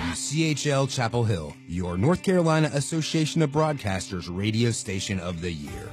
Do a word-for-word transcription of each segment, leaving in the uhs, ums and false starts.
W C H L Chapel Hill, your North Carolina Association of Broadcasters radio station of the year.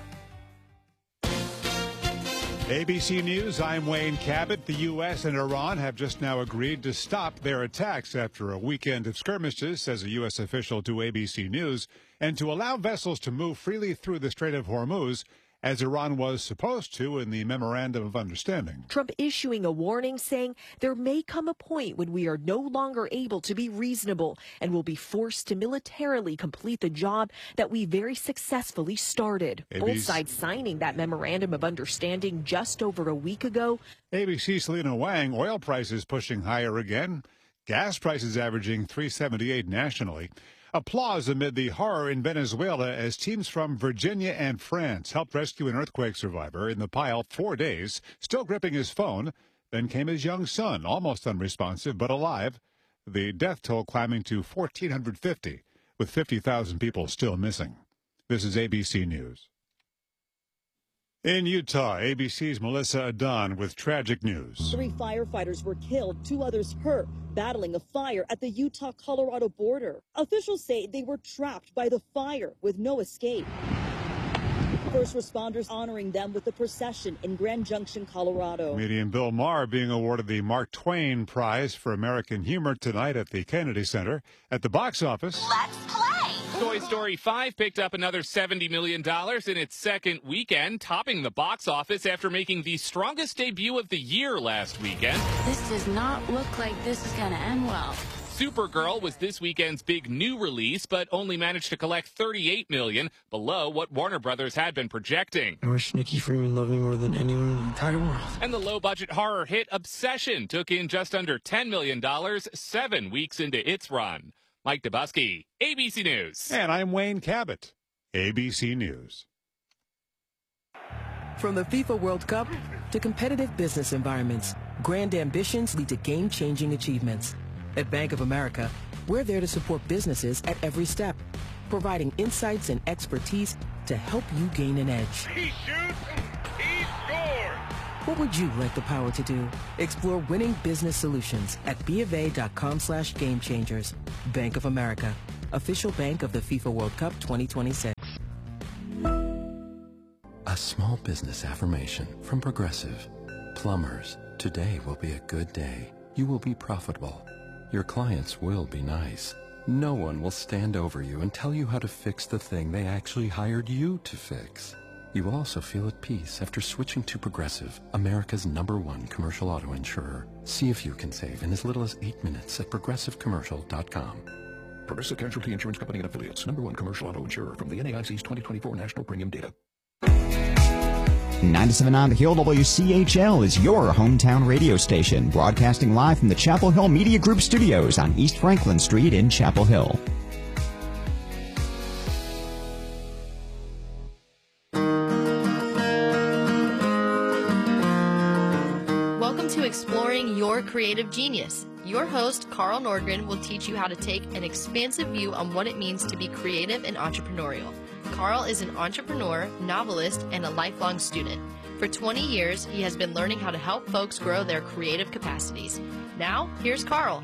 A B C News, I'm Wayne Cabot. The U S and Iran have just now agreed to stop their attacks after a weekend of skirmishes, says a U S official to A B C News, and to allow vessels to move freely through the Strait of Hormuz, as Iran was supposed to in the Memorandum of Understanding. Trump issuing a warning saying there may come a point when we are no longer able to be reasonable and will be forced to militarily complete the job that we very successfully started. A B C Both sides signing that Memorandum of Understanding just over a week ago. A B C's Selena Wang, oil prices pushing higher again, gas prices averaging three seventy-eight nationally. Applause amid the horror in Venezuela as teams from Virginia and France helped rescue an earthquake survivor in the pile four days, still gripping his phone. Then came his young son, almost unresponsive but alive. The death toll climbing to one thousand four hundred fifty, with fifty thousand people still missing. This is A B C News. In Utah, A B C's Melissa Adon with tragic news. Three firefighters were killed, two others hurt, battling a fire at the Utah-Colorado border. Officials say they were trapped by the fire with no escape. First responders honoring them with a procession in Grand Junction, Colorado. Comedian Bill Maher being awarded the Mark Twain Prize for American Humor tonight at the Kennedy Center. At the box office, let's play! Toy Story five picked up another seventy million dollars in its second weekend, topping the box office after making the strongest debut of the year last weekend. This does not look like this is going to end well. Supergirl was this weekend's big new release, but only managed to collect thirty-eight million dollars, below what Warner Brothers had been projecting. I wish Nikki Freeman loved me more than anyone in the entire world. And the low-budget horror hit Obsession took in just under ten million dollars, seven weeks into its run. Mike Dubusky, A B C News. And I'm Wayne Cabot, A B C News. From the FIFA World Cup to competitive business environments, grand ambitions lead to game-changing achievements. At Bank of America, we're there to support businesses at every step, providing insights and expertise to help you gain an edge. He shoots, he scores! What would you like the power to do? Explore winning business solutions at bofa.com slash game changers. Bank of America, official bank of the FIFA World Cup twenty twenty-six. A small business affirmation from Progressive. Plumbers, today will be a good day. You will be profitable. Your clients will be nice. No one will stand over you and tell you how to fix the thing they actually hired you to fix. You will also feel at peace after switching to Progressive, America's number one commercial auto insurer. See if you can save in as little as eight minutes at progressive commercial dot com. Progressive Casualty Insurance Company and Affiliates, number one commercial auto insurer from the N A I C's twenty twenty-four National Premium Data. ninety-seven point nine The Hill W C H L is your hometown radio station, broadcasting live from the Chapel Hill Media Group studios on East Franklin Street in Chapel Hill. Welcome to Exploring Your Creative Genius. Your host, Carl Nordgren, will teach you how to take an expansive view on what it means to be creative and entrepreneurial. Carl is an entrepreneur, novelist, and a lifelong student. For twenty years, he has been learning how to help folks grow their creative capacities. Now, here's Carl.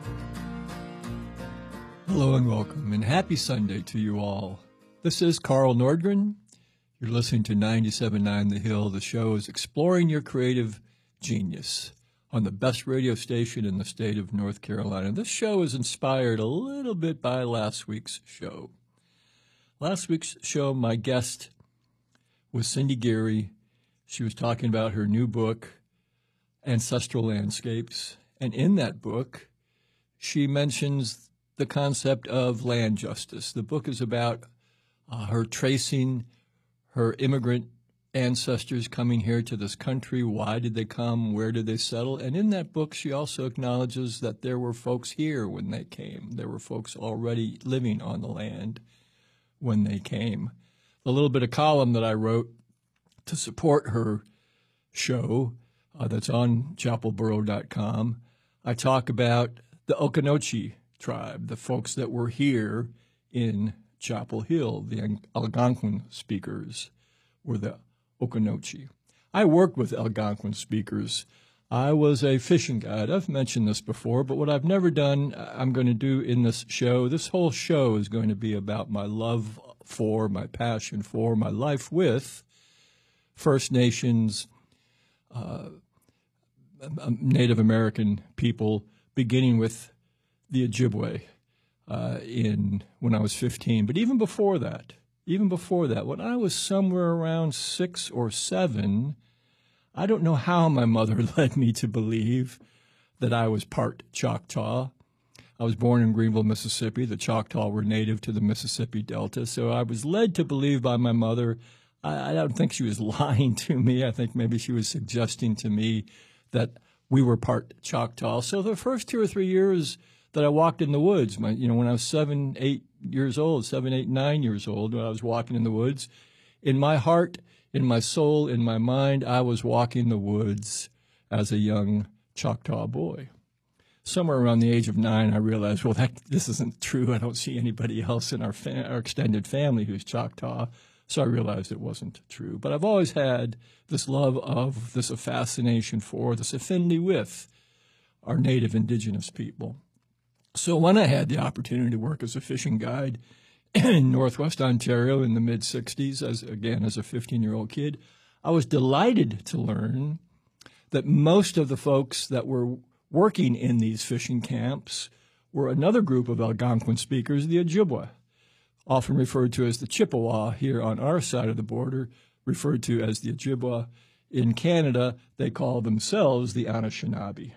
Hello and welcome, and happy Sunday to you all. This is Carl Nordgren. You're listening to ninety-seven point nine The Hill. The show is Exploring Your Creative Genius on the best radio station in the state of North Carolina. This show is inspired a little bit by last week's show. Last week's show, my guest was Cindy Geary. She was talking about her new book, Ancestral Landscapes. And in that book, she mentions the concept of land justice. The book is about uh, her tracing her immigrant ancestors coming here to this country. Why did they come? Where did they settle? And in that book, she also acknowledges that there were folks here when they came. There were folks already living on the land when they came. The little bit of column that I wrote to support her show uh, that's on chapel borough dot com, I talk about the Occonochee tribe, the folks that were here in Chapel Hill. The Algonquin speakers were the Occonochee. I worked with Algonquin speakers I was a fishing guide. I've mentioned this before, but what I've never done, I'm going to do in this show. This whole show is going to be about my love for, my passion for, my life with First Nations, uh, Native American people, beginning with the Ojibwe uh, in when I was fifteen. But even before that, even before that, when I was somewhere around six or seven, I don't know how my mother led me to believe that I was part Choctaw. I was born in Greenville, Mississippi. The Choctaw were native to the Mississippi Delta. So I was led to believe by my mother. I, I don't think she was lying to me. I think maybe she was suggesting to me that we were part Choctaw. So the first two or three years that I walked in the woods, my, you know, when I was seven, eight years old, seven, eight, nine years old, when I was walking in the woods, in my heart, in my soul, in my mind, I was walking the woods as a young Choctaw boy. Somewhere around the age of nine, I realized, well, that, this isn't true. I don't see anybody else in our, fa- our extended family who's Choctaw. So I realized it wasn't true. But I've always had this love of, this a fascination for, this affinity with our native indigenous people. So when I had the opportunity to work as a fishing guide in Northwest Ontario in the mid-sixties, as again, as a fifteen-year-old kid, I was delighted to learn that most of the folks that were working in these fishing camps were another group of Algonquin speakers, the Ojibwe, often referred to as the Chippewa here on our side of the border, referred to as the Ojibwe. In Canada, they call themselves the Anishinaabe.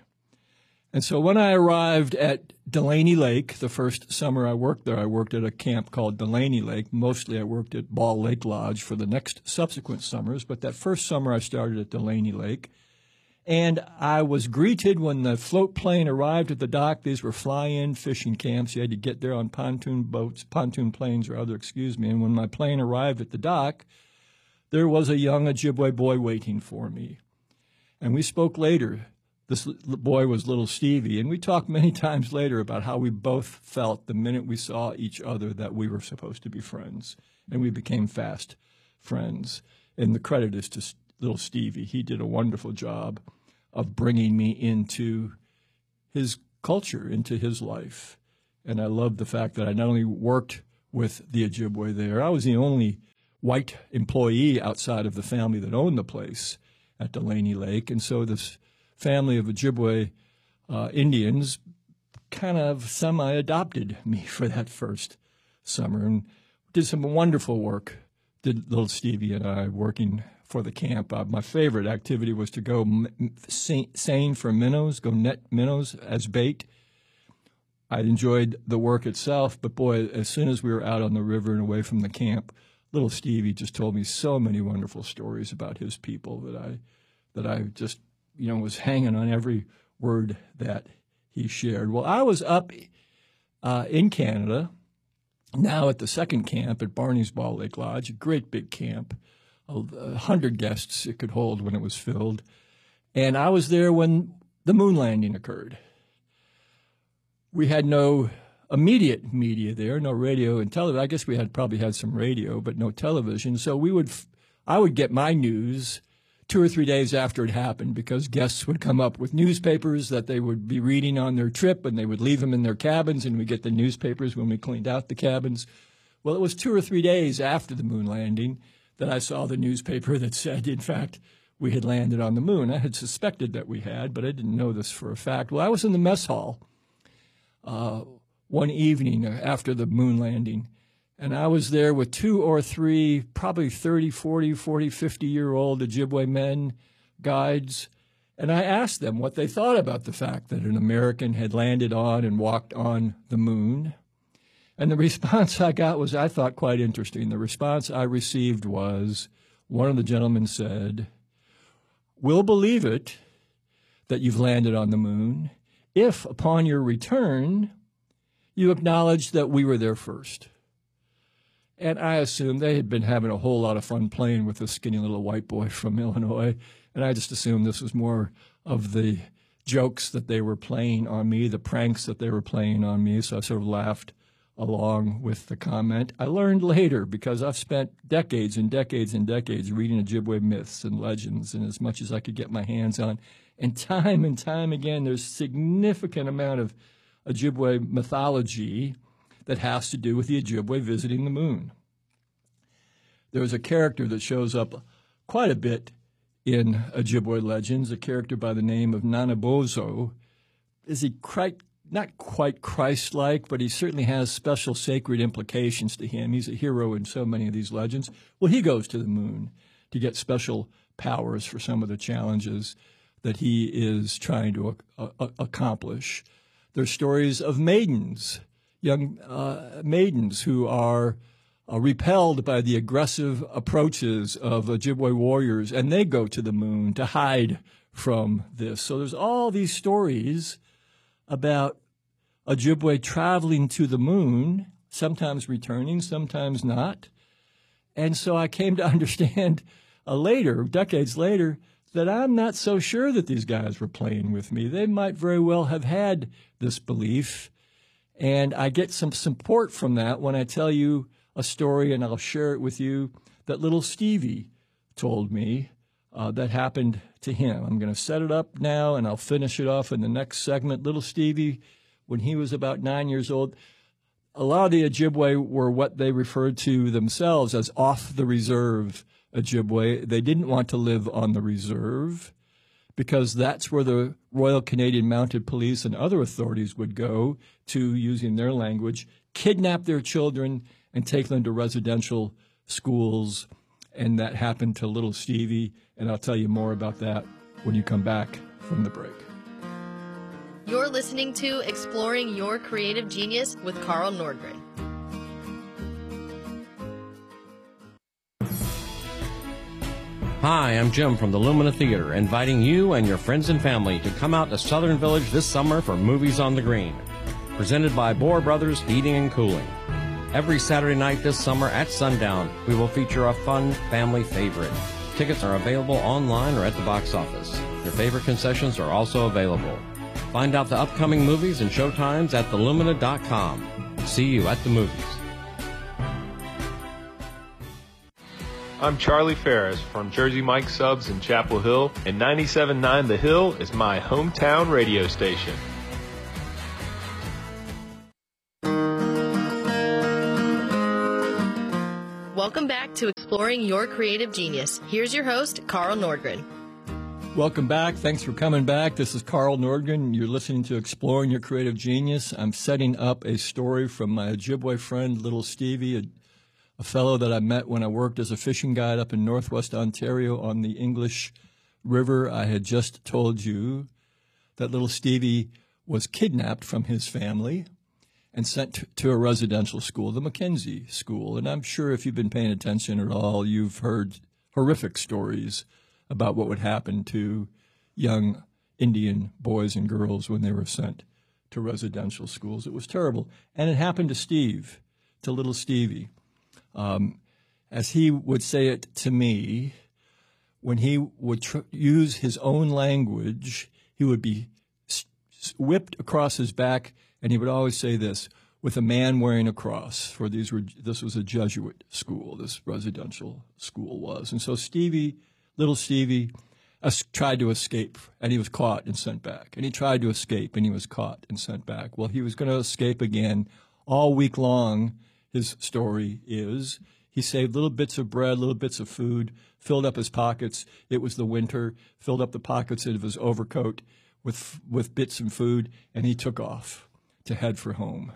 And so when I arrived at Delaney Lake, the first summer I worked there, I worked at a camp called Delaney Lake. Mostly I worked at Ball Lake Lodge for the next subsequent summers, but that first summer I started at Delaney Lake. And I was greeted when the float plane arrived at the dock. These were fly-in fishing camps. You had to get there on pontoon boats, pontoon planes or other, excuse me. And when my plane arrived at the dock, there was a young Ojibwe boy waiting for me. And we spoke later. This boy was little Stevie, and we talked many times later about how we both felt the minute we saw each other that we were supposed to be friends, and we became fast friends. And the credit is to little Stevie. He did a wonderful job of bringing me into his culture, into his life. And I loved the fact that I not only worked with the Ojibwe there, I was the only white employee outside of the family that owned the place at Delaney Lake, and so this family of Ojibwe uh, Indians kind of semi-adopted me for that first summer and did some wonderful work, did little Stevie and I, working for the camp. Uh, my favorite activity was to go m- seine for minnows, go net minnows as bait. I enjoyed the work itself, but boy, as soon as we were out on the river and away from the camp, little Stevie just told me so many wonderful stories about his people that I, that I just you know, was hanging on every word that he shared. Well, I was up uh, in Canada, now at the second camp at Barney's Ball Lake Lodge, a great big camp, a hundred guests it could hold when it was filled. And I was there when the moon landing occurred. We had no immediate media there, no radio and television. I guess we had probably had some radio, but no television. So we would, I would get my news two or three days after it happened, because guests would come up with newspapers that they would be reading on their trip, and they would leave them in their cabins, and we get the newspapers when we cleaned out the cabins. Well, it was two or three days after the moon landing that I saw the newspaper that said, in fact, we had landed on the moon. I had suspected that we had, but I didn't know this for a fact. Well, I was in the mess hall uh, one evening after the moon landing, and I was there with two or three, probably thirty, forty, forty, fifty-year-old Ojibwe men, guides, and I asked them what they thought about the fact that an American had landed on and walked on the moon. And the response I got was, I thought, quite interesting. The response I received was, one of the gentlemen said, "We'll believe it that you've landed on the moon if, upon your return, you acknowledge that we were there first." And I assumed they had been having a whole lot of fun playing with this skinny little white boy from Illinois, and I just assumed this was more of the jokes that they were playing on me, the pranks that they were playing on me, so I sort of laughed along with the comment. I learned later, because I've spent decades and decades and decades reading Ojibwe myths and legends and as much as I could get my hands on, And time and time again, there's significant amount of Ojibwe mythology that has to do with the Ojibwe visiting the moon. There's a character that shows up quite a bit in Ojibwe legends, a character by the name of Nanabozo. Is he quite, not quite Christ-like, but he certainly has special sacred implications to him. He's a hero in so many of these legends. Well, he goes to the moon to get special powers for some of the challenges that he is trying to uh, uh, accomplish. There's stories of maidens, young uh, maidens who are uh, repelled by the aggressive approaches of Ojibwe warriors, and they go to the moon to hide from this. So there's all these stories about Ojibwe traveling to the moon, sometimes returning, sometimes not. And so I came to understand uh, later, decades later, that I'm not so sure that these guys were playing with me. They might very well have had this belief. And I get some support from that when I tell you a story, and I'll share it with you, that little Stevie told me uh, that happened to him. I'm going to set it up now, and I'll finish it off in the next segment. Little Stevie, when he was about nine years old, a lot of the Ojibwe were what they referred to themselves as off the reserve Ojibwe. They didn't want to live on the reserve because that's where the Royal Canadian Mounted Police and other authorities would go to, using their language, kidnap their children and take them to residential schools. And that happened to little Stevie, and I'll tell you more about that when you come back from the break. You're listening to Exploring Your Creative Genius with Carl Nordgren. Hi, I'm Jim from the Lumina Theater, inviting you and your friends and family to come out to Southern Village this summer for Movies on the Green, presented by Bohr Brothers Heating and Cooling. Every Saturday night this summer at sundown, we will feature a fun family favorite. Tickets are available online or at the box office. Your favorite concessions are also available. Find out the upcoming movies and showtimes at the lumina dot com. See you at the movies. I'm Charlie Ferris from Jersey Mike Subs in Chapel Hill, and ninety-seven point nine The Hill is my hometown radio station. Welcome back to Exploring Your Creative Genius. Here's your host, Carl Nordgren. Welcome back. Thanks for coming back. This is Carl Nordgren. You're listening to Exploring Your Creative Genius. I'm setting up a story from my Ojibwe friend, Little Stevie, a, a fellow that I met when I worked as a fishing guide up in northwest Ontario on the English River. I had just told you that Little Stevie was kidnapped from his family and sent to a residential school, the Mackenzie School. And I'm sure if you've been paying attention at all, you've heard horrific stories about what would happen to young Indian boys and girls when they were sent to residential schools. It was terrible. And it happened to Steve, to little Stevie. Um, as he would say it to me, when he would tr- use his own language, he would be s- whipped across his back, and he would always say this, with a man wearing a cross, for these were, this was a Jesuit school, this residential school was. And so Stevie, little Stevie, uh, tried to escape, and he was caught and sent back. And he tried to escape, and he was caught and sent back. Well, he was going to escape again. All week long, his story is, he saved little bits of bread, little bits of food, filled up his pockets. It was the winter, filled up the pockets of his overcoat with with bits of food, and he took off to head for home.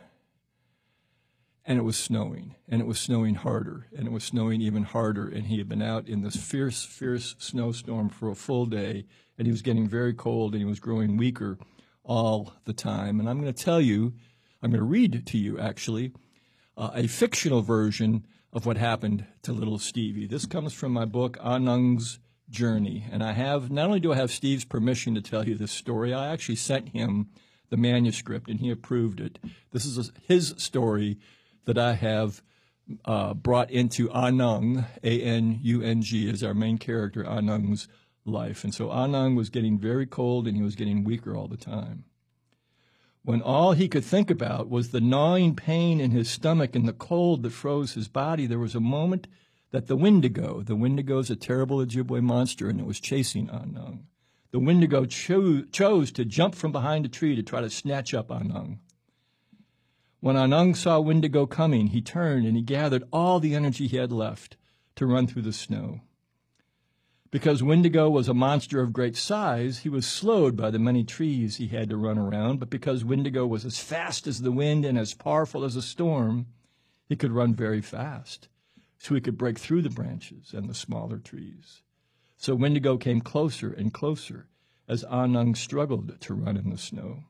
And it was snowing, and it was snowing harder, and it was snowing even harder, and he had been out in this fierce, fierce snowstorm for a full day, and he was getting very cold, and he was growing weaker all the time. And I'm going to tell you, I'm going to read to you, actually, uh, a fictional version of what happened to little Stevie. This comes from my book, Anung's Journey, and I have, not only do I have Steve's permission to tell you this story, I actually sent him the manuscript, and he approved it. This is a, his story that I have uh, brought into Anung, A N U N G, as our main character, Anung's life. And so Anung was getting very cold, and he was getting weaker all the time. When all he could think about was the gnawing pain in his stomach and the cold that froze his body, there was a moment that the Wendigo, the Wendigo is a terrible Ojibwe monster, and it was chasing Anung. the Wendigo cho- chose to jump from behind a tree to try to snatch up Anung. When Anung saw Wendigo coming, he turned and he gathered all the energy he had left to run through the snow. Because Wendigo was a monster of great size, he was slowed by the many trees he had to run around, but because Wendigo was as fast as the wind and as powerful as a storm, he could run very fast, so he could break through the branches and the smaller trees. So Wendigo came closer and closer as Anung struggled to run in the snow.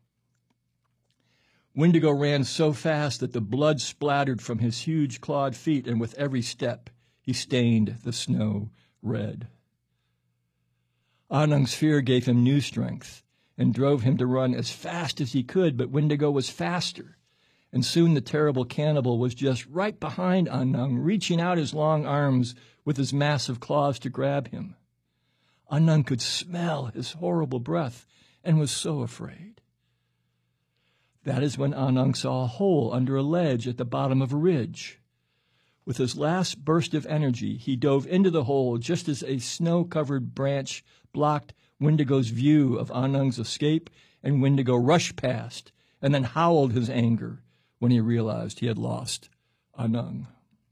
Wendigo ran so fast that the blood splattered from his huge clawed feet, and with every step he stained the snow red. Anung's fear gave him new strength and drove him to run as fast as he could, but Wendigo was faster, and soon the terrible cannibal was just right behind Anung, reaching out his long arms with his massive claws to grab him. Anung could smell his horrible breath and was so afraid. That is when Anung saw a hole under a ledge at the bottom of a ridge. With his last burst of energy, he dove into the hole just as a snow-covered branch blocked Wendigo's view of Anung's escape, and Wendigo rushed past and then howled his anger when he realized he had lost Anung.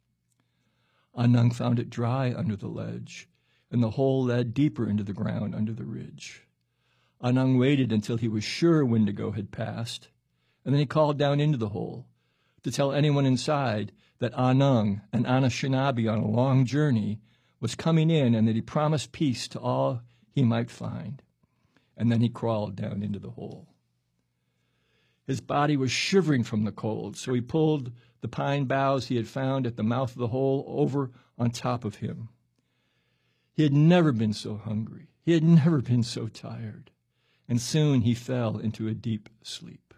Anung found it dry under the ledge, and the hole led deeper into the ground under the ridge. Anung waited until he was sure Wendigo had passed, and then he called down into the hole to tell anyone inside that Anung, an Anishinaabe on a long journey, was coming in and that he promised peace to all he might find. And then he crawled down into the hole. His body was shivering from the cold, so he pulled the pine boughs he had found at the mouth of the hole over on top of him. He had never been so hungry. He had never been so tired. And soon he fell into a deep sleep.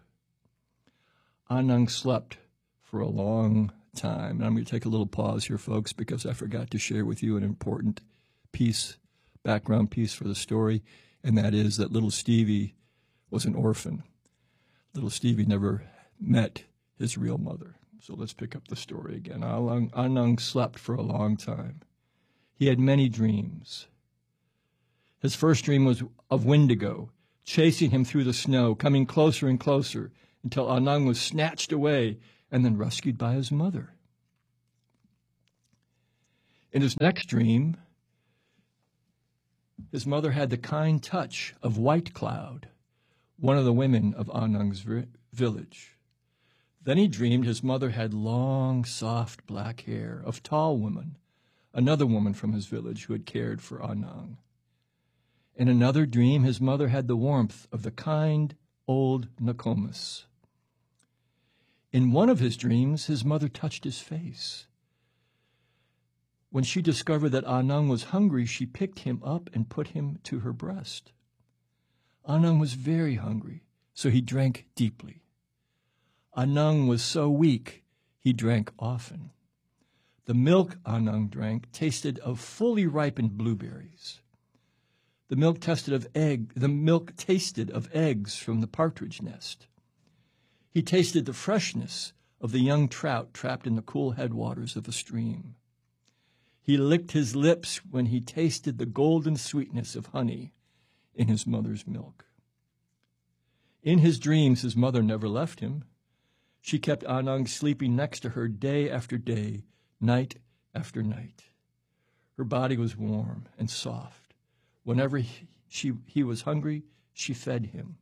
Anung slept for a long time. And I'm going to take a little pause here, folks, because I forgot to share with you an important piece, background piece for the story, and that is that little Stevie was an orphan. Little Stevie never met his real mother. So let's pick up the story again. Anung, Anung slept for a long time. He had many dreams. His first dream was of Wendigo, chasing him through the snow, coming closer and closer until Anung was snatched away and then rescued by his mother. In his next dream, his mother had the kind touch of White Cloud, one of the women of Anung's vi- village. Then he dreamed his mother had long, soft black hair of Tall Woman, another woman from his village who had cared for Anung. In another dream, his mother had the warmth of the kind old Nokomis. In one of his dreams, his mother touched his face. When she discovered that Anung was hungry, she picked him up and put him to her breast. Anung was very hungry, so he drank deeply. Anung was so weak, he drank often. The milk Anung drank tasted of fully ripened blueberries. The milk tasted of egg. The milk tasted of eggs from the partridge nest. He tasted the freshness of the young trout trapped in the cool headwaters of a stream. He licked his lips when he tasted the golden sweetness of honey in his mother's milk. In his dreams, his mother never left him. She kept Anung sleeping next to her day after day, night after night. Her body was warm and soft. Whenever he, she, he was hungry, she fed him.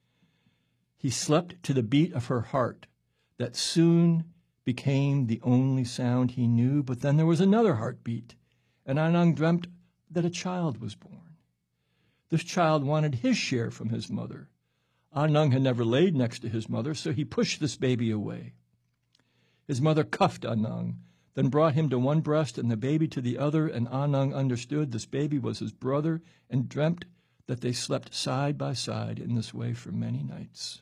He slept to the beat of her heart that soon became the only sound he knew, but then there was another heartbeat, and Anung dreamt that a child was born. This child wanted his share from his mother. Anung had never laid next to his mother, so he pushed this baby away. His mother cuffed Anung, then brought him to one breast and the baby to the other, and Anung understood this baby was his brother and dreamt that they slept side by side in this way for many nights.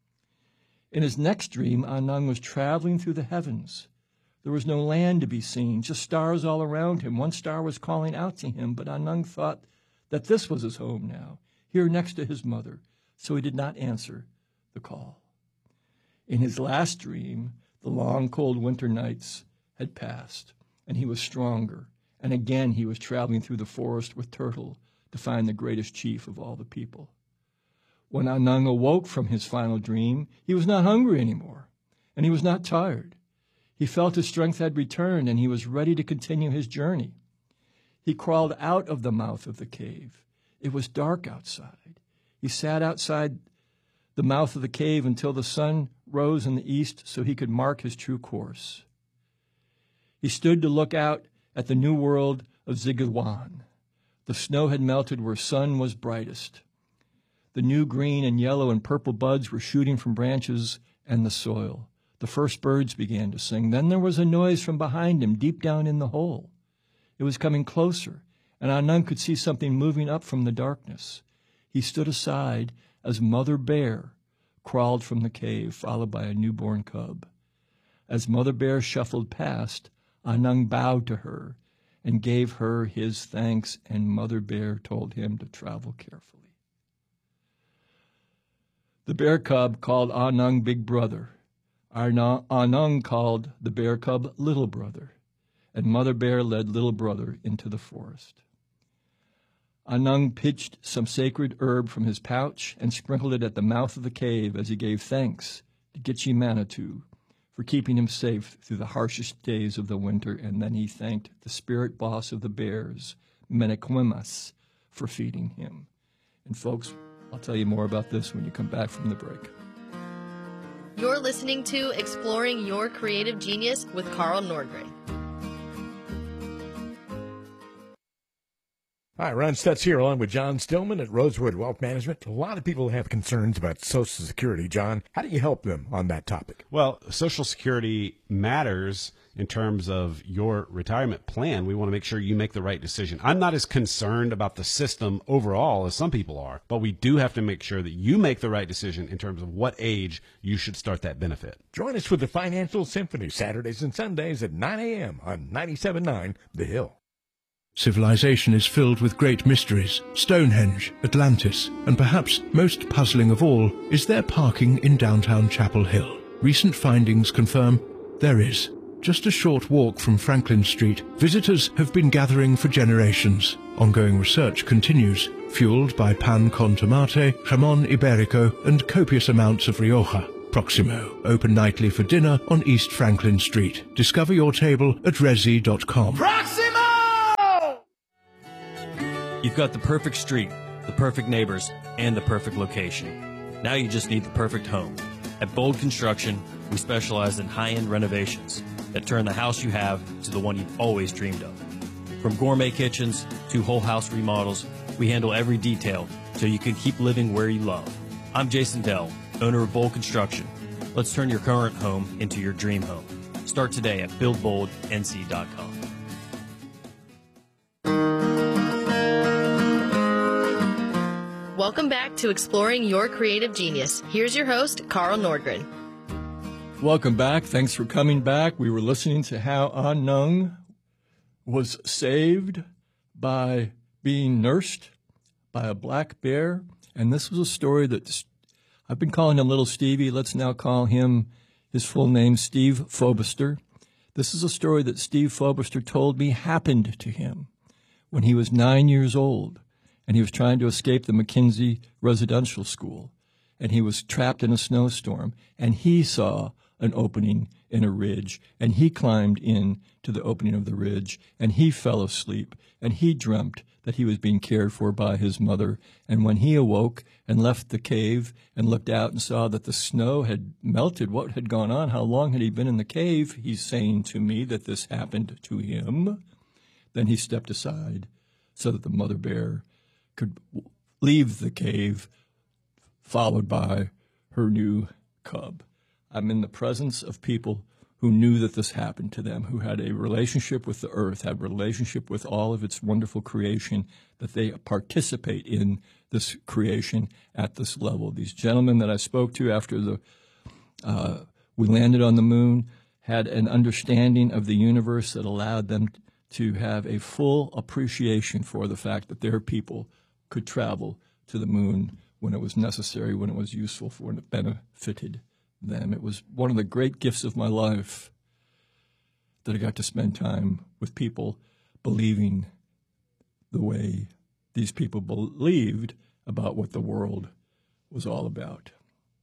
In his next dream, Anung was traveling through the heavens. There was no land to be seen, just stars all around him. One star was calling out to him, but Anung thought that this was his home now, here next to his mother, so he did not answer the call. In his last dream, the long, cold winter nights had passed, and he was stronger, and again he was traveling through the forest with Turtle to find the greatest chief of all the people. When Anung awoke from his final dream, he was not hungry anymore, and he was not tired. He felt his strength had returned, and he was ready to continue his journey. He crawled out of the mouth of the cave. It was dark outside. He sat outside the mouth of the cave until the sun rose in the east so he could mark his true course. He stood to look out at the new world of Zigguan. The snow had melted where sun was brightest. The new green and yellow and purple buds were shooting from branches and the soil. The first birds began to sing. Then there was a noise from behind him, deep down in the hole. It was coming closer, and Anung could see something moving up from the darkness. He stood aside as Mother Bear crawled from the cave, followed by a newborn cub. As Mother Bear shuffled past, Anung bowed to her and gave her his thanks, and Mother Bear told him to travel carefully. The bear cub called Anung Big Brother. Anung called the bear cub Little Brother, and Mother Bear led Little Brother into the forest. Anung pitched some sacred herb from his pouch and sprinkled it at the mouth of the cave as he gave thanks to Gitche Manitou for keeping him safe through the harshest days of the winter, and then he thanked the spirit boss of the bears, Menequimas, for feeding him. And folks, I'll tell you more about this when you come back from the break. You're listening to Exploring Your Creative Genius with Carl Nordgren. Hi, Ron Stutz here, along with John Stillman at Rosewood Wealth Management. A lot of people have concerns about Social Security. John, how do you help them on that topic? Well, Social Security matters in terms of your retirement plan. We want to make sure you make the right decision. I'm not as concerned about the system overall as some people are, but we do have to make sure that you make the right decision in terms of what age you should start that benefit. Join us for the Financial Symphony, Saturdays and Sundays at nine a.m. on ninety-seven point nine The Hill. Civilization is filled with great mysteries. Stonehenge, Atlantis, and perhaps most puzzling of all is there parking in downtown Chapel Hill. Recent findings confirm there is. Just a short walk from Franklin Street, visitors have been gathering for generations. Ongoing research continues, fueled by pan con tomate, jamón ibérico, and copious amounts of Rioja. Proximo, open nightly for dinner on East Franklin Street. Discover your table at resi dot com. Proximo! You've got the perfect street, the perfect neighbors, and the perfect location. Now you just need the perfect home. At Bold Construction, we specialize in high-end renovations that turn the house you have to the one you've always dreamed of. From gourmet kitchens to whole house remodels, we handle every detail so you can keep living where you love. I'm Jason Dell, owner of Bold Construction. Let's turn your current home into your dream home. Start today at build bold N C dot com. Welcome back to Exploring Your Creative Genius. Here's your host, Carl Nordgren. Welcome back. Thanks for coming back. We were listening to how Anung was saved by being nursed by a black bear. And this was a story that I've been calling him Little Stevie. Let's now call him his full name, Steve Fobister. This is a story that Steve Fobister told me happened to him when he was nine years old. And he was trying to escape the McKinsey residential school. And he was trapped in a snowstorm. And he saw an opening in a ridge. And he climbed in to the opening of the ridge. And he fell asleep. And he dreamt that he was being cared for by his mother. And when he awoke and left the cave and looked out and saw that the snow had melted, what had gone on? How long had he been in the cave? He's saying to me that this happened to him. Then he stepped aside so that the mother bear could leave the cave, followed by her new cub. I'm in the presence of people who knew that this happened to them, who had a relationship with the earth, had a relationship with all of its wonderful creation, that they participate in this creation at this level. These gentlemen that I spoke to after the uh, we landed on the moon had an understanding of the universe that allowed them to have a full appreciation for the fact that their people could travel to the moon when it was necessary, when it was useful, for when it benefited them. It was one of the great gifts of my life that I got to spend time with people believing the way these people believed about what the world was all about.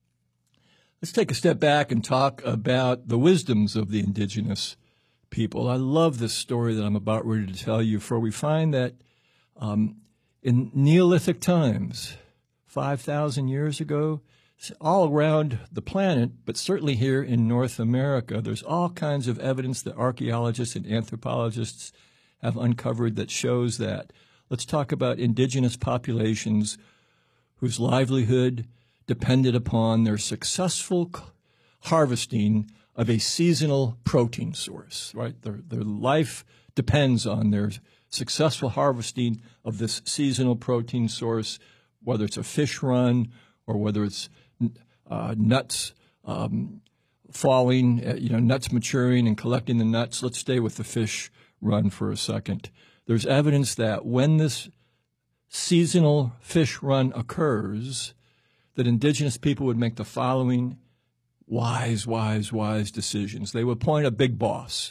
Let's take a step back and talk about the wisdoms of the indigenous people. I love this story that I'm about ready to tell you, for we find that um, in Neolithic times, five thousand years ago, all around the planet, but certainly here in North America, there's all kinds of evidence that archaeologists and anthropologists have uncovered that shows that. Let's talk about indigenous populations whose livelihood depended upon their successful harvesting of a seasonal protein source, right? Their, their life depends on their successful harvesting of this seasonal protein source, whether it's a fish run or whether it's uh, nuts um, falling, uh, you know, nuts maturing and collecting the nuts. Let's stay with the fish run for a second. There's evidence that when this seasonal fish run occurs, that indigenous people would make the following wise, wise, wise decisions. They would appoint a big boss,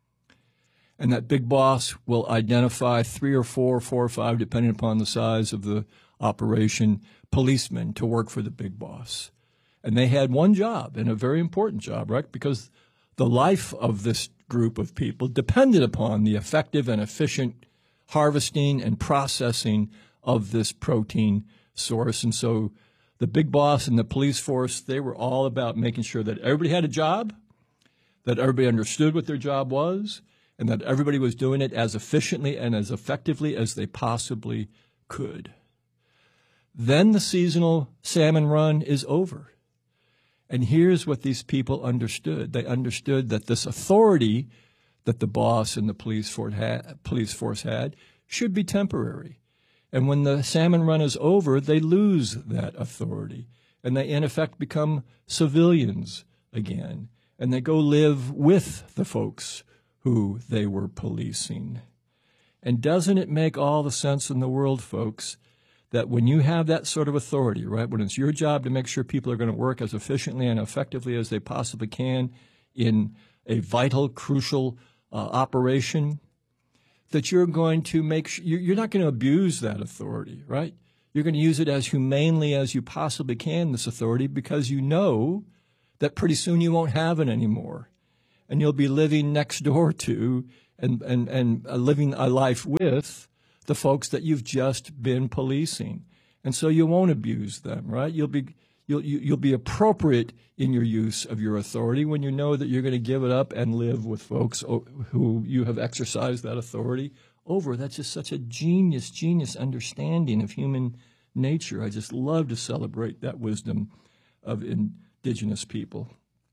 and that big boss will identify three or four, four or five, depending upon the size of the operation, policemen to work for the big boss. And they had one job, and a very important job, right? Because the life of this group of people depended upon the effective and efficient harvesting and processing of this protein source. And so the big boss and the police force, they were all about making sure that everybody had a job, that everybody understood what their job was, and that everybody was doing it as efficiently and as effectively as they possibly could. Then the seasonal salmon run is over. And here's what these people understood. They understood that this authority that the boss and the police force had, police force had should be temporary. And when the salmon run is over, they lose that authority. And they, in effect, become civilians again. And they go live with the folks who they were policing. And doesn't it make all the sense in the world, folks, that when you have that sort of authority, right, when it's your job to make sure people are going to work as efficiently and effectively as they possibly can in a vital, crucial uh, operation, that you're going to make sure, you're not going to abuse that authority, right? You're going to use it as humanely as you possibly can, this authority, because you know that pretty soon you won't have it anymore. And you'll be living next door to and, and, and uh, living a life with the folks that you've just been policing. And so you won't abuse them, right? You'll be you'll you'll be appropriate in your use of your authority when you know that you're going to give it up and live with folks who you have exercised that authority over. That's just such a genius, genius understanding of human nature. I just love to celebrate that wisdom of indigenous people.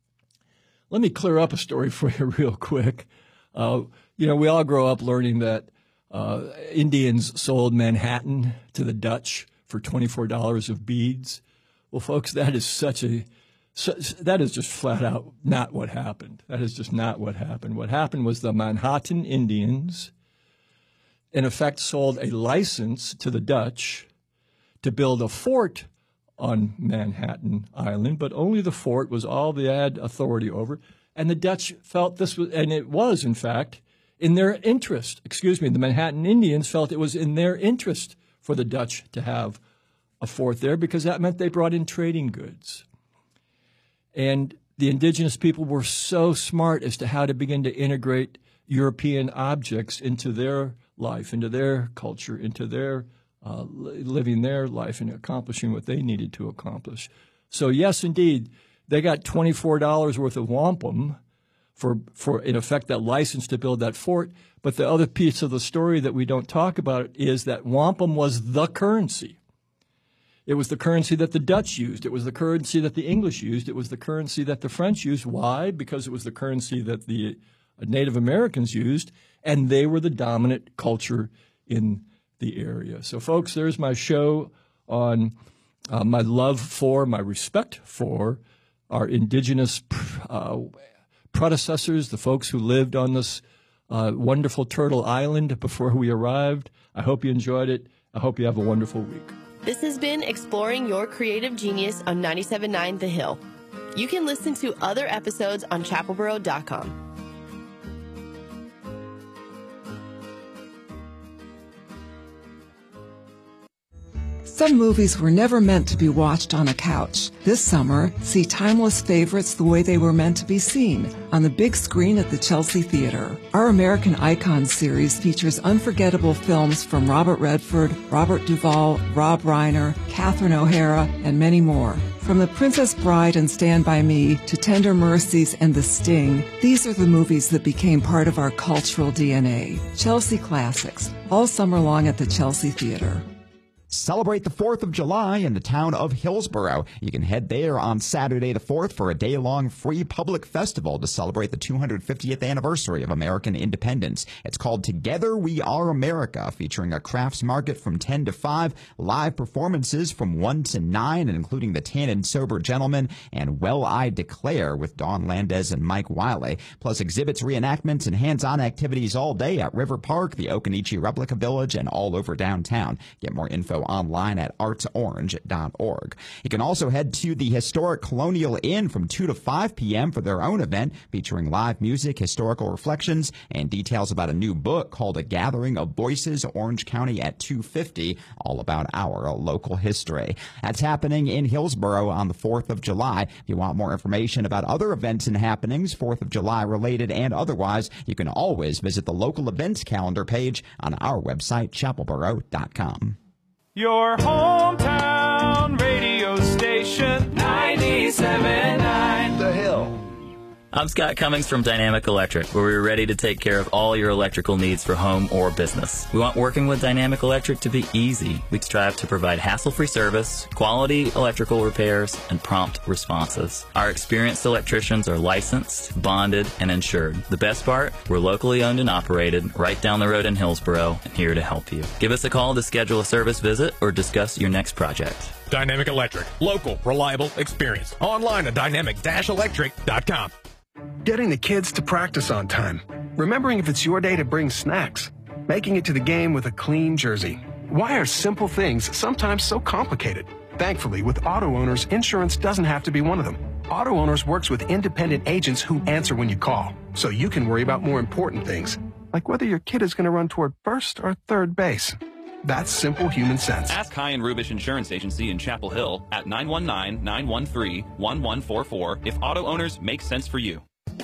Let me clear up a story for you real quick. Uh, you know, we all grow up learning that Uh, Indians sold Manhattan to the Dutch for twenty-four dollars of beads. Well, folks, that is such a, such, that is just flat out not what happened. That is just not what happened. What happened was the Manhattan Indians, in effect, sold a license to the Dutch to build a fort on Manhattan Island, but only the fort was all they had authority over. And the Dutch felt this was, and it was, in fact, in their interest, excuse me, the Manhattan Indians felt it was in their interest for the Dutch to have a fort there because that meant they brought in trading goods. And the indigenous people were so smart as to how to begin to integrate European objects into their life, into their culture, into their uh, living their life and accomplishing what they needed to accomplish. So yes, indeed, they got twenty-four dollars worth of wampum for, for, in effect, that license to build that fort. But the other piece of the story that we don't talk about is that wampum was the currency. It was the currency that the Dutch used. It was the currency that the English used. It was the currency that the French used. Why? Because it was the currency that the Native Americans used, and they were the dominant culture in the area. So, folks, there's my show on uh, my love for, my respect for our indigenous uh, predecessors, the folks who lived on this uh, wonderful Turtle Island before we arrived. I hope you enjoyed it. I hope you have a wonderful week. This has been Exploring Your Creative Genius on ninety-seven point nine The Hill. You can listen to other episodes on chapel boro dot com. Some movies were never meant to be watched on a couch. This summer, see timeless favorites the way they were meant to be seen, on the big screen at the Chelsea Theater. Our American Icons series features unforgettable films from Robert Redford, Robert Duvall, Rob Reiner, Catherine O'Hara, and many more. From The Princess Bride and Stand By Me to Tender Mercies and The Sting, these are the movies that became part of our cultural D N A. Chelsea Classics, all summer long at the Chelsea Theater. Celebrate the fourth of July in the town of Hillsborough. You can head there on Saturday the fourth for a day-long free public festival to celebrate the two hundred fiftieth anniversary of American independence. It's called Together We Are America, featuring a crafts market from ten to five, live performances from one to nine, including the Tan and Sober Gentlemen and Well I Declare with Dawn Landez and Mike Wiley, plus exhibits, reenactments, and hands-on activities all day at River Park, the Okanichi Replica Village, and all over downtown. Get more info online at arts orange dot org. You can also head to the historic Colonial Inn from two to five p.m. for their own event featuring live music, historical reflections, and details about a new book called A Gathering of Voices, Orange County at two fifty, all about our local history. That's happening in Hillsborough on the fourth of July. If you want more information about other events and happenings, fourth of July related and otherwise, you can always visit the local events calendar page on our website, chapel borough dot com. Your hometown radio station, ninety-seven point nine The Hill. I'm Scott Cummings from Dynamic Electric, where we're ready to take care of all your electrical needs for home or business. We want working with Dynamic Electric to be easy. We strive to provide hassle-free service, quality electrical repairs, and prompt responses. Our experienced electricians are licensed, bonded, and insured. The best part, we're locally owned and operated, right down the road in Hillsborough, and here to help you. Give us a call to schedule a service visit or discuss your next project. Dynamic Electric. Local, reliable, experience. Online at dynamic electric dot com. Getting the kids to practice on time. Remembering if it's your day to bring snacks. Making it to the game with a clean jersey. Why are simple things sometimes so complicated? Thankfully, with Auto Owners, insurance doesn't have to be one of them. Auto Owners works with independent agents who answer when you call, so you can worry about more important things, like whether your kid is going to run toward first or third base. That's simple human sense. Ask High and Rubish Insurance Agency in Chapel Hill at nine one nine, nine one three, one one four four if Auto Owners make sense for you.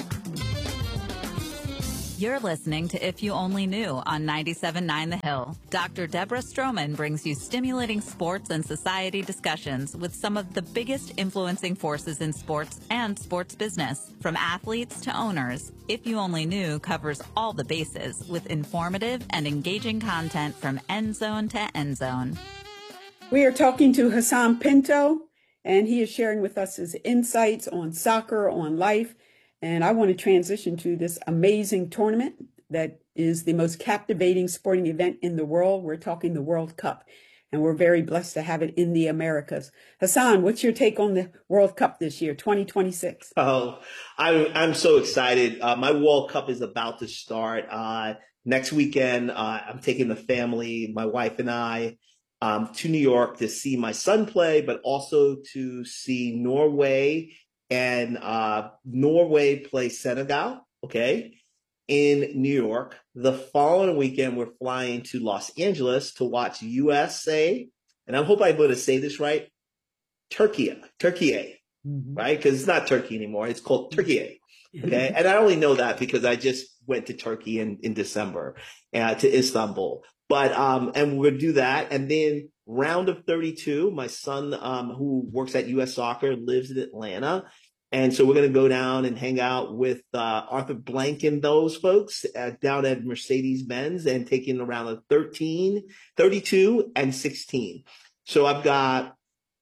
You're listening to If You Only Knew on ninety-seven point nine The Hill. Doctor Deborah Stroman brings you stimulating sports and society discussions with some of the biggest influencing forces in sports and sports business. From athletes to owners, If You Only Knew covers all the bases with informative and engaging content from end zone to end zone. We are talking to Hassan Pinto, and he is sharing with us his insights on soccer, on life. And I want to transition to this amazing tournament that is the most captivating sporting event in the world. We're talking the World Cup, and we're very blessed to have it in the Americas. Hassan, what's your take on the World Cup this year, twenty twenty-six? Oh, I'm, I'm so excited. Uh, my World Cup is about to start. Uh, next weekend, uh, I'm taking the family, my wife and I, um, to New York to see my son play, but also to see Norway and uh, Norway play Senegal, okay, in New York. The following weekend, we're flying to Los Angeles to watch U S A, and I hope I'm able to say this right, Turkey, Turkey, mm-hmm. right? Because it's not Turkey anymore. It's called Turkey, okay? And I only know that because I just went to Turkey in, in December, uh, to Istanbul. But, um, and we'll do that. And then round of thirty-two, my son, um, who works at U S Soccer, lives in Atlanta. And so we're going to go down and hang out with uh, Arthur Blank and those folks uh, down at Mercedes-Benz and taking around a thirteen, thirty-two, and sixteen. So I've got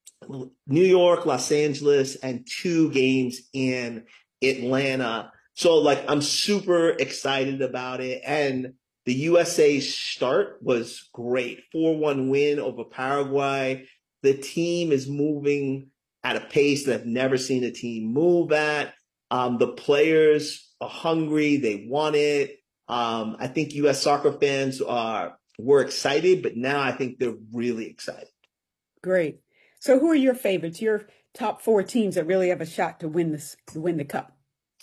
New York, Los Angeles, and two games in Atlanta. So, like, I'm super excited about it. And the U S A start was great. four one win over Paraguay. The team is moving at a pace that I've never seen a team move at. Um, the players are hungry. They want it. Um, I think U S soccer fans are were excited, but now I think they're really excited. Great. So who are your favorites, your top four teams that really have a shot to win this, to win the cup?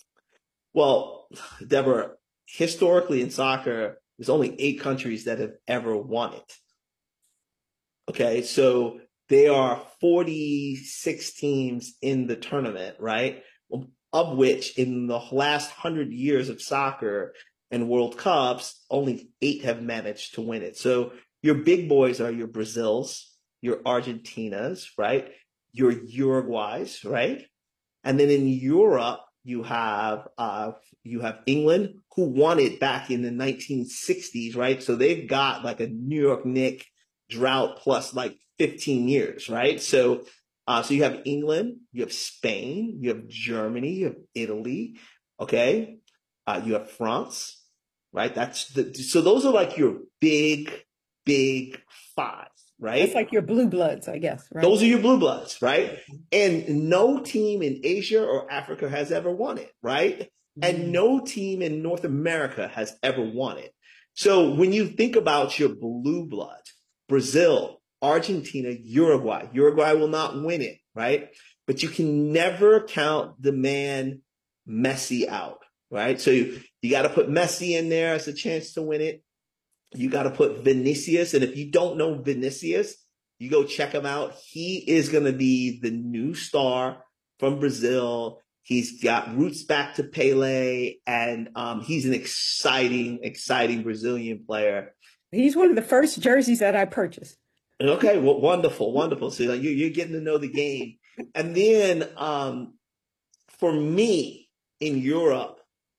Well, Deborah, historically in soccer, there's only eight countries that have ever won it. Okay, so there are forty-six teams in the tournament, right? Of which in the last hundred years of soccer and World Cups, only eight have managed to win it. So your big boys are your Brazils, your Argentinas, right? Your Uruguays, right? And then in Europe, you have uh, you have England, who won it back in the nineteen sixties, right? So they've got like a New York Knicks drought plus like fifteen years, right? So uh, so you have England, you have Spain, you have Germany, you have Italy, okay? Uh, you have France, right? That's the, so those are like your big, big five, right? It's like your blue bloods, I guess, right? Those are your blue bloods, right? And no team in Asia or Africa has ever won it, right? Mm-hmm. And no team in North America has ever won it. So when you think about your blue blood, Brazil, Argentina, Uruguay, Uruguay will not win it, right? But you can never count the man Messi out, right? So you, you got to put Messi in there as a chance to win it. You got to put Vinicius. And if you don't know Vinicius, you go check him out. He is going to be the new star from Brazil. He's got roots back to Pele, and um, he's an exciting, exciting Brazilian player. He's one of the first jerseys that I purchased. Okay, well, wonderful, wonderful. So like, you, you're getting to know the game. And then um, for me in Europe,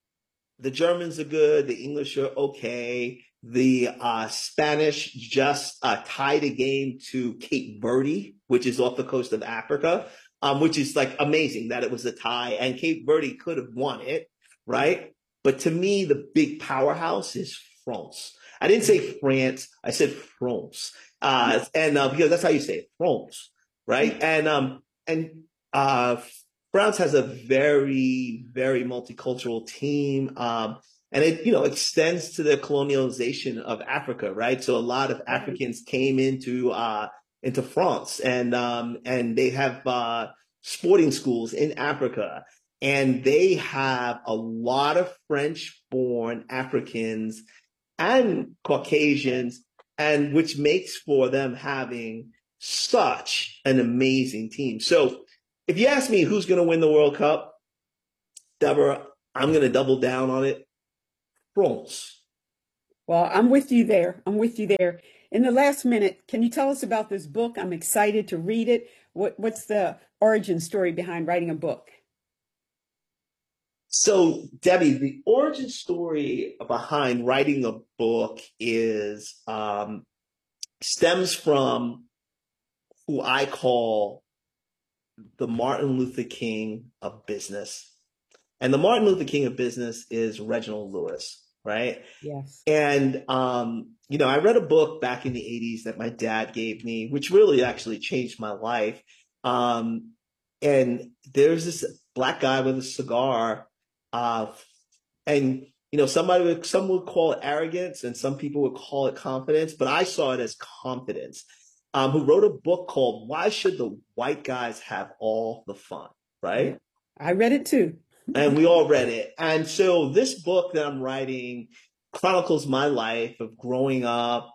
the Germans are good. The English are okay. The uh, Spanish just uh, tied a game to Cape Verde, which is off the coast of Africa, um, which is like amazing that it was a tie. And Cape Verde could have won it, right? But to me, the big powerhouse is France. I didn't say France. I said France. Uh, and uh, because that's how you say it, France, right? And um, and uh, France has a very, very multicultural team. Um, and it, you know, extends to the colonialization of Africa, right? So a lot of Africans came into uh, into France, and um, and they have uh, sporting schools in Africa, and they have a lot of French-born Africans and Caucasians, and which makes for them having such an amazing team. So if you ask me who's going to win the World Cup, Deborah, I'm going to double down on it. France. Well, I'm with you there. I'm with you there. In the last minute, can you tell us about this book? I'm excited to read it. What, what's the origin story behind writing a book? So, Debbie, the origin story behind writing a book is um, stems from who I call the Martin Luther King of business. And the Martin Luther King of business is Reginald Lewis, right? Yes. And, um, you know, I read a book back in the eighties that my dad gave me, which really actually changed my life. Um, and there's this black guy with a cigar. Uh, and, you know, somebody would, some would call it arrogance and some people would call it confidence, but I saw it as confidence, um, who wrote a book called Why Should the White Guys Have All the Fun? Right? I read it too. And we all read it. And so this book that I'm writing chronicles my life of growing up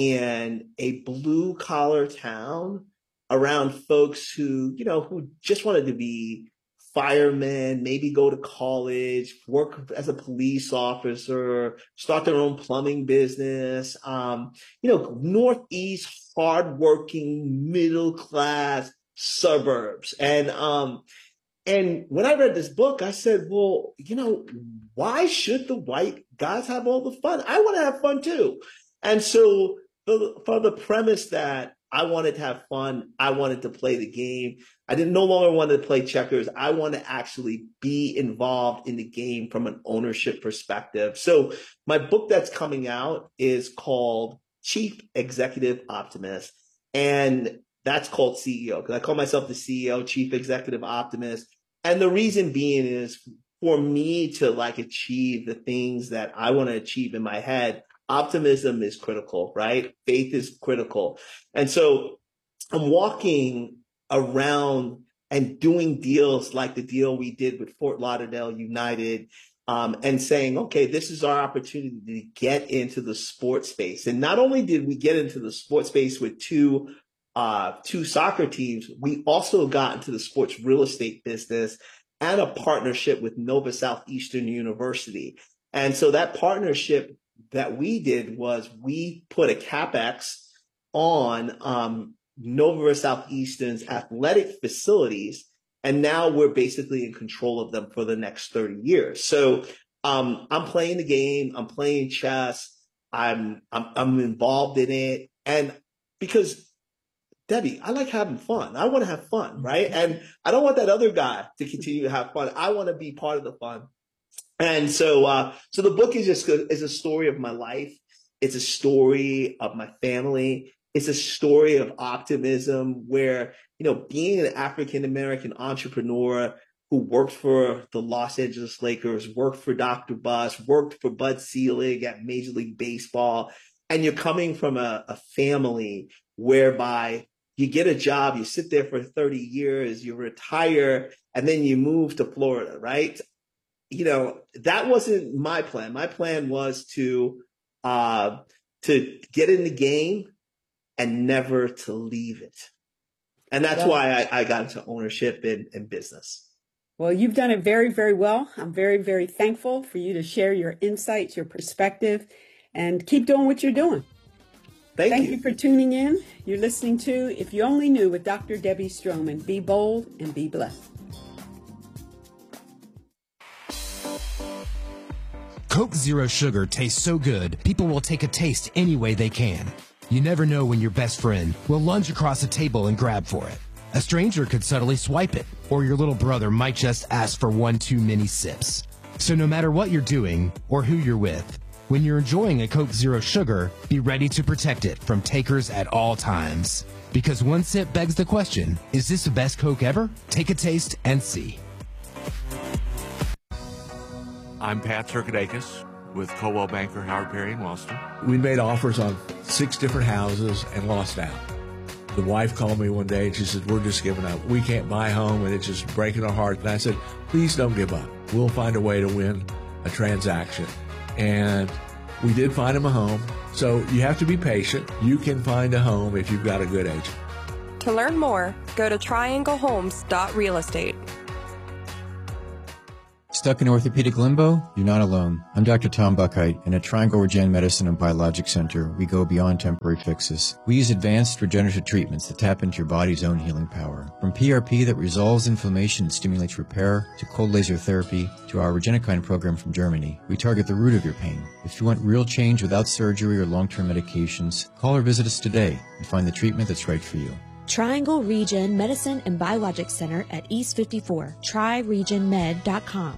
in a blue collar town around folks who, you know, who just wanted to be firemen, maybe go to college, work as a police officer, start their own plumbing business. Um, you know, Northeast, hardworking, middle class suburbs. And, um, and when I read this book, I said, well, you know, why should the white guys have all the fun? I want to have fun too. And so for, for the premise that I wanted to have fun, I wanted to play the game. I didn't no longer want to play checkers. I want to actually be involved in the game from an ownership perspective. So my book that's coming out is called Chief Executive Optimist. And that's called C E O, because I call myself the C E O, Chief Executive Optimist. And the reason being is for me to like achieve the things that I want to achieve in my head, optimism is critical, right? Faith is critical. And so I'm walking around and doing deals like the deal we did with Fort Lauderdale United, um, and saying, okay, this is our opportunity to get into the sports space. And not only did we get into the sports space with two uh, two soccer teams, we also got into the sports real estate business and a partnership with Nova Southeastern University. And so that partnership that we did was we put a CapEx on um, Nova Southeastern's athletic facilities, and now we're basically in control of them for the next thirty years. So um, I'm playing the game, I'm playing chess, I'm, I'm I'm involved in it, and because Debbie, I like having fun. I want to have fun, right? And I don't want that other guy to continue to have fun. I want to be part of the fun. And so, uh, so the book is just is a story of my life. It's a story of my family. It's a story of optimism where, you know, being an African-American entrepreneur who worked for the Los Angeles Lakers, worked for Doctor Buss, worked for Bud Selig at Major League Baseball, and you're coming from a, a family whereby you get a job, you sit there for thirty years, you retire, and then you move to Florida, right? You know, that wasn't my plan. My plan was to uh, to get in the game and never to leave it. And that's Yeah. why I, I got into ownership and, and business. Well, you've done it very, very well. I'm very, very thankful for you to share your insights, your perspective, and keep doing what you're doing. Thank, Thank you. you for tuning in. You're listening to If You Only Knew with Doctor Debbie Stroman. Be bold and be blessed. Coke Zero Sugar tastes so good, people will take a taste any way they can. You never know when your best friend will lunge across a table and grab for it. A stranger could subtly swipe it, or your little brother might just ask for one too many sips. So no matter what you're doing or who you're with, when you're enjoying a Coke Zero Sugar, be ready to protect it from takers at all times. Because one sip begs the question, is this the best Coke ever? Take a taste and see. I'm Pat Circadakis with Coldwell Banker Howard Perry in Wellston. We made offers on six different houses and lost out. The wife called me one day and she said, we're just giving up. We can't buy a home and it's just breaking our heart. And I said, please don't give up. We'll find a way to win a transaction. And we did find him a home. So you have to be patient. You can find a home if you've got a good agent. To learn more, go to triangle homes dot real estate. Stuck in orthopedic limbo? You're not alone. I'm Doctor Tom Buckheit, and at Triangle Regen Medicine and Biologic Center, we go beyond temporary fixes. We use advanced regenerative treatments that tap into your body's own healing power. From P R P that resolves inflammation and stimulates repair, to cold laser therapy, to our Regenikine program from Germany, we target the root of your pain. If you want real change without surgery or long-term medications, call or visit us today and find the treatment that's right for you. Triangle Regen Medicine and Biologic Center at East fifty-four, tri regen med dot com.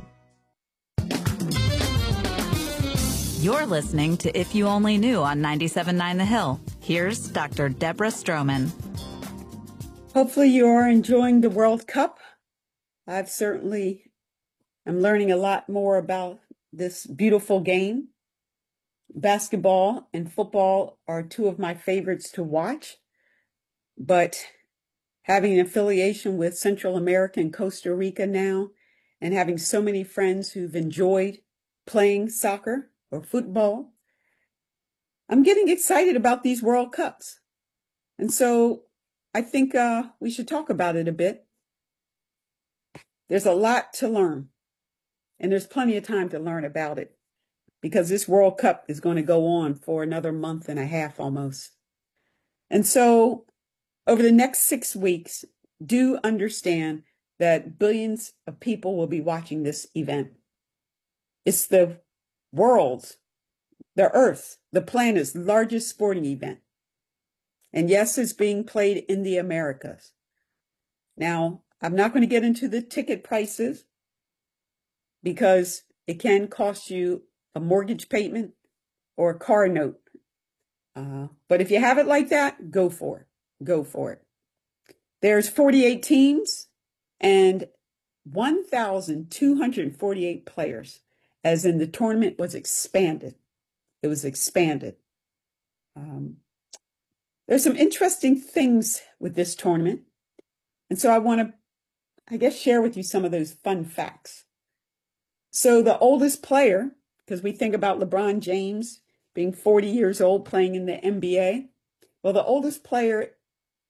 You're listening to If You Only Knew on ninety-seven point nine The Hill. Here's Doctor Deborah Stroman. Hopefully you are enjoying the World Cup. I've certainly am learning a lot more about this beautiful game. Basketball and football are two of my favorites to watch, but having an affiliation with Central America and Costa Rica now, and having so many friends who've enjoyed playing soccer or football, I'm getting excited about these World Cups. And so I think uh, we should talk about it a bit. There's a lot to learn, and there's plenty of time to learn about it, because this World Cup is going to go on for another month and a half almost. And so over the next six weeks, do understand that billions of people will be watching this event. It's the world's, the Earth's, the planet's largest sporting event. And yes, it's being played in the Americas. Now, I'm not going to get into the ticket prices because it can cost you a mortgage payment or a car note. Uh, but if you have it like that, go for it. Go for it. There's forty-eight teams and one thousand two hundred forty-eight players, as in the tournament was expanded. It was expanded. Um, there's some interesting things with this tournament. And so I want to, I guess, share with you some of those fun facts. So the oldest player, because we think about LeBron James being forty years old playing in the N B A. Well, the oldest player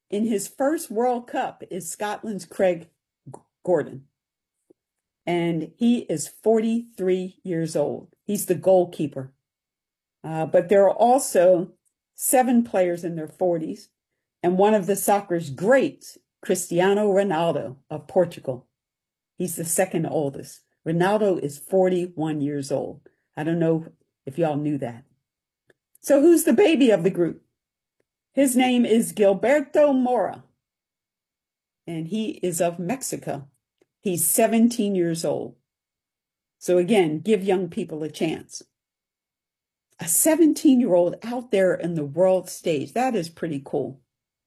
in his first World Cup is Scotland's Craig Gordon. And he is forty-three years old. He's the goalkeeper. Uh, but there are also seven players in their forties. And one of the soccer's greats, Cristiano Ronaldo of Portugal. He's the second oldest. Ronaldo is forty-one years old. I don't know if y'all knew that. So who's the baby of the group? His name is Gilberto Mora. And he is of Mexico. He's seventeen years old. So again, give young people a chance. A seventeen-year-old out there in the world stage. That is pretty cool.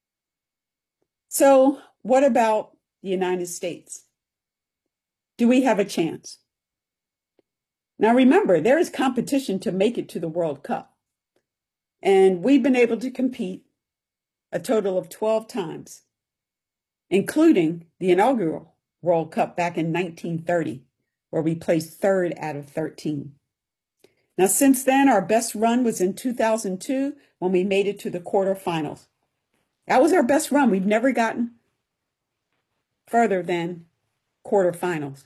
So what about the United States? Do we have a chance? Now remember, there is competition to make it to the World Cup. And we've been able to compete a total of twelve times, including the inaugural World Cup back in nineteen thirty, where we placed third out of thirteen. Now, since then, our best run was in two thousand two when we made it to the quarterfinals. That was our best run. We've never gotten further than quarterfinals.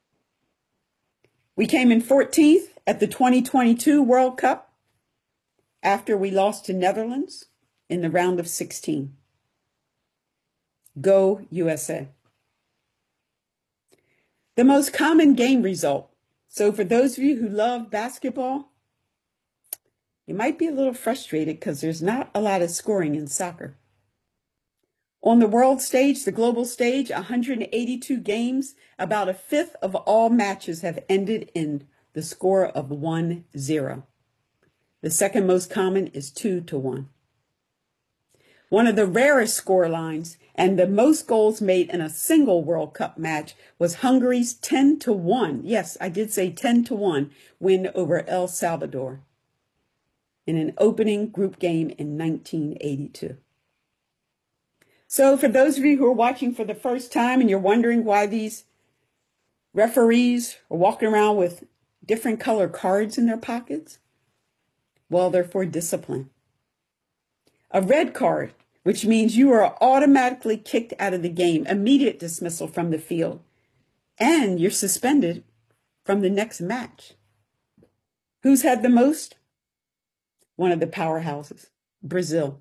We came in fourteenth at the twenty twenty-two World Cup after we lost to Netherlands in the round of sixteen. Go U S A. The most common game result. So for those of you who love basketball, you might be a little frustrated because there's not a lot of scoring in soccer. On the world stage, the global stage, one hundred eighty-two games, about a fifth of all matches have ended in the score of one zero. The second most common is two to one. One of the rarest score lines and the most goals made in a single World Cup match was Hungary's ten to one. Yes, I did say ten to one win over El Salvador in an opening group game in nineteen eighty-two. So for those of you who are watching for the first time and you're wondering why these referees are walking around with different color cards in their pockets, well, they're for discipline. A red card, which means you are automatically kicked out of the game, immediate dismissal from the field, and you're suspended from the next match. Who's had the most? One of the powerhouses, Brazil.